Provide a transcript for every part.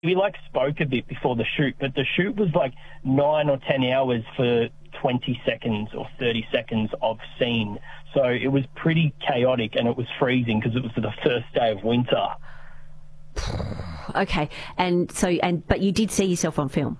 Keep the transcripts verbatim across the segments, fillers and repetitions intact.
we like spoke a bit before the shoot, but the shoot was like nine or ten hours for twenty seconds or thirty seconds of scene. So it was pretty chaotic, and it was freezing because it was the first day of winter. Okay, and so and but you did see yourself on film.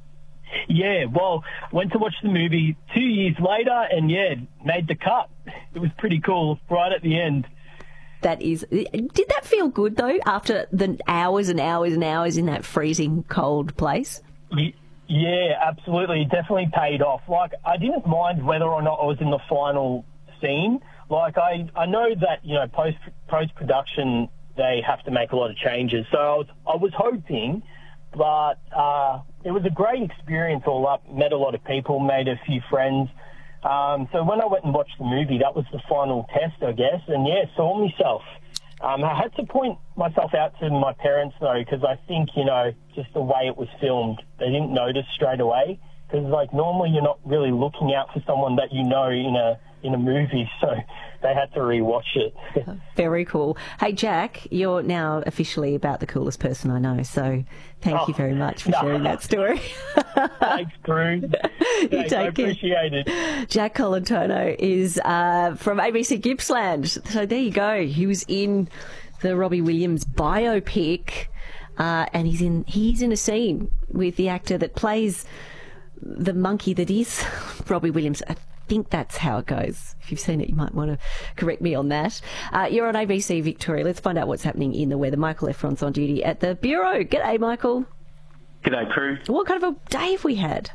Yeah, well, went to watch the movie two years later, and yeah, made the cut. It was pretty cool right at the end. That is, did that feel good though after the hours and hours and hours in that freezing cold place? Yeah, absolutely. It definitely paid off. Like, I didn't mind whether or not I was in the final scene. Like, I, I know that, you know, post post production they have to make a lot of changes. So I was I was hoping, but uh, it was a great experience all up. Met a lot of people, made a few friends. Um, so when I went and watched the movie, that was the final test, I guess, and yeah, saw myself. Um, I had to point myself out to my parents, though, because I think, you know, just the way it was filmed, they didn't notice straight away. Because, like, normally you're not really looking out for someone that you know in a in a movie, so they had to rewatch it. Very cool. Hey, Jack, you're now officially about the coolest person I know, so thank oh, you very much for no. sharing that story. Thanks, Drew. You Thanks, take I appreciate it. it. Jack Colantuono is uh, from A B C Gippsland. So there you go. He was in the Robbie Williams biopic, uh, and he's in he's in a scene with the actor that plays the monkey that is Robbie Williams. I think that's how it goes. If you've seen it, you might want to correct me on that. Uh, you're on A B C Victoria. Let's find out what's happening in the weather. Michael Efron's on duty at the Bureau. G'day, Michael. G'day, crew. What kind of a day have we had?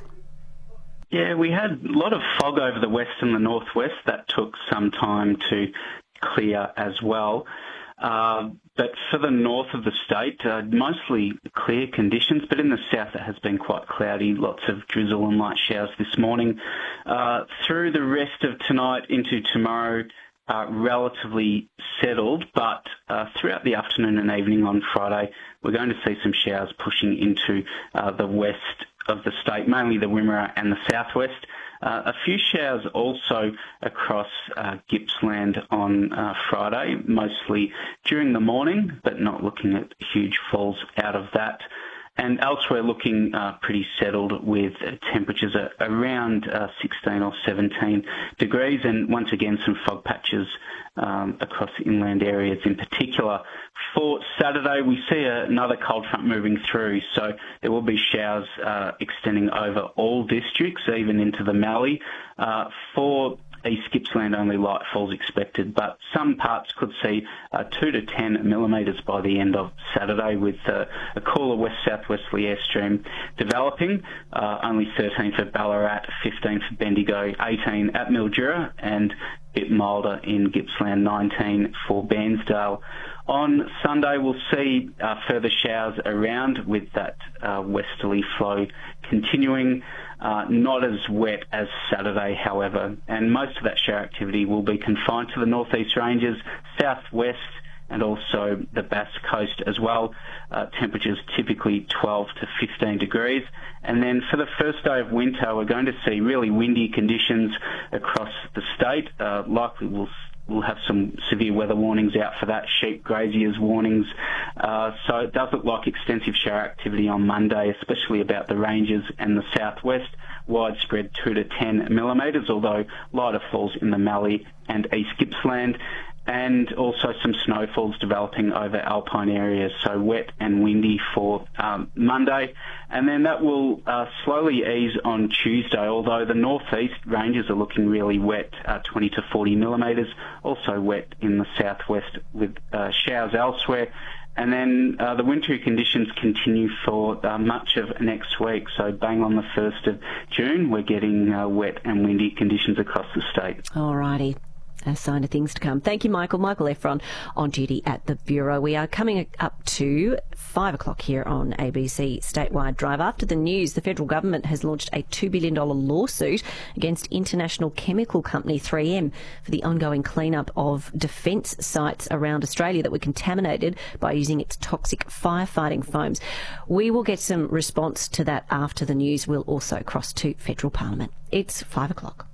Yeah, we had a lot of fog over the west and the northwest. That took some time to clear as well. Uh, but for the north of the state, uh, mostly clear conditions, but in the south it has been quite cloudy, lots of drizzle and light showers this morning. Uh, through the rest of tonight into tomorrow, uh, relatively settled, but uh, throughout the afternoon and evening on Friday, we're going to see some showers pushing into uh, the west of the state, mainly the Wimmera and the southwest. Uh, a few showers also across uh, Gippsland on uh, Friday, mostly during the morning, but not looking at huge falls out of that. And elsewhere looking uh, pretty settled with temperatures at around uh, sixteen or seventeen degrees, and once again some fog patches um, across inland areas in particular. For Saturday, we see a, another cold front moving through, so there will be showers uh, extending over all districts, even into the Mallee. Uh, for East Gippsland, only light falls expected, but some parts could see uh, two to ten millimetres by the end of Saturday, with uh, a cooler west-southwesterly airstream developing. Uh, only thirteen for Ballarat, fifteen for Bendigo, eighteen at Mildura, and a bit milder in Gippsland, nineteen for Bairnsdale. On Sunday, we'll see uh, further showers around with that uh, westerly flow continuing. Uh, not as wet as Saturday, however, and most of that shower activity will be confined to the northeast ranges, southwest, and also the Bass Coast as well. Uh, temperatures typically twelve to fifteen degrees. And then for the first day of winter, we're going to see really windy conditions across the state. Uh, likely we'll We'll have some severe weather warnings out for that, sheep graziers warnings. Uh, so it does look like extensive shower activity on Monday, especially about the ranges and the southwest. Widespread two to ten millimetres, although lighter falls in the Mallee and East Gippsland. And also some snowfalls developing over alpine areas, so wet and windy for um, Monday. And then that will uh, slowly ease on Tuesday, although the northeast ranges are looking really wet, uh, twenty to forty millimetres, also wet in the southwest with uh, showers elsewhere. And then uh, the wintry conditions continue for uh, much of next week. So bang on the first of June, we're getting uh, wet and windy conditions across the state. All righty. A sign of things to come. Thank you, Michael. Michael Efron on duty at the Bureau. We are coming up to five o'clock here on A B C Statewide Drive. After the news, the federal government has launched a two billion dollars lawsuit against international chemical company three M for the ongoing clean-up of defence sites around Australia that were contaminated by using its toxic firefighting foams. We will get some response to that after the news. We'll also cross to federal parliament. It's five o'clock.